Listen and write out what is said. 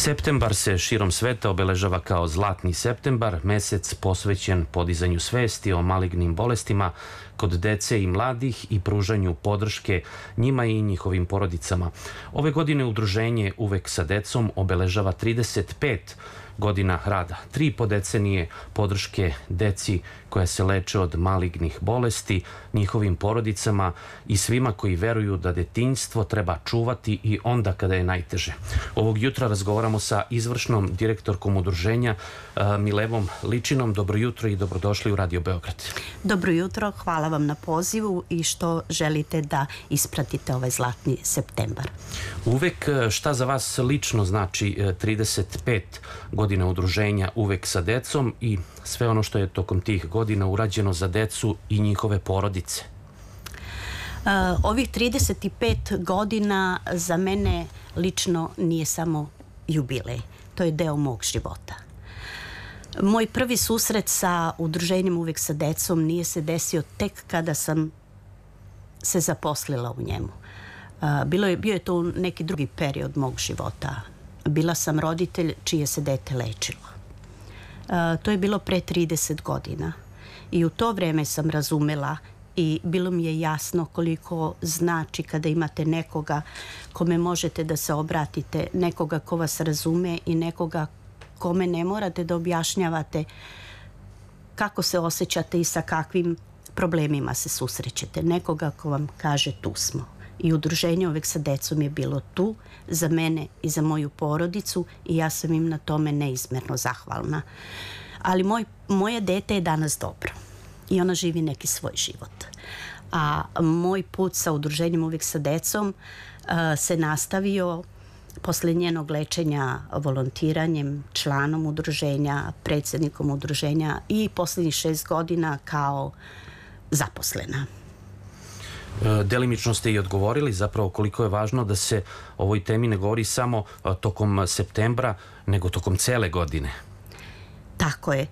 Septembar se širom sveta obeležava kao Zlatni septembar, mesec posvećen podizanju svesti o malignim bolestima kod dece i mladih i pružanju podrške njima i njihovim porodicama. Ove godine udruženje Uvek sa decom obeležava 35 godina rada, 3,5 decenije podrške deci koja se leče od malignih bolesti, njihovim porodicama i svima koji veruju da detinjstvo treba čuvati i onda kada je najteže. Ovog jutra razgovaramo sa izvršnom direktorkom udruženja Milevom Ličinom. Dobro jutro i dobrodošli u Radio Beograd. Dobro jutro, hvala vam na pozivu i što želite da ispratite ovaj Zlatni septembar. Uvek, šta za vas lično znači 35 godina udruženja Uvek sa decom i sve ono što je tokom tih godina urađeno za decu i njihove porodice? Ovih 35 godina za mene lično nije samo jubilej, to je deo mog života. Moj prvi susret sa udruženjem Uvek sa decom nije se desio tek kada sam se zaposlila u njemu. Bio je to neki drugi period mog života. Bila sam roditelj čije se dete lečilo. To je bilo pre 30 godina i u to vreme sam razumela i bilo mi je jasno koliko znači kada imate nekoga kome možete da se obratite, nekoga ko vas razume i nekoga kome ne morate da objašnjavate kako se osjećate i sa kakvim problemima se susrećete. Nekoga ko vam kaže tu smo. I udruženje Uvek sa decom je bilo tu za mene i za moju porodicu i ja sam im na tome neizmerno zahvalna. Ali moje dete je danas dobro i ona živi neki svoj život. A moj put sa udruženjem Uvek sa decom se nastavio posle njenog lečenja volontiranjem, članom udruženja, predsjednikom udruženja i poslednjih 6 godina kao zaposlena. Delimično ste i odgovorili zapravo koliko je važno da se o ovoj temi ne govori samo tokom septembra, nego tokom cele godine. Tako je.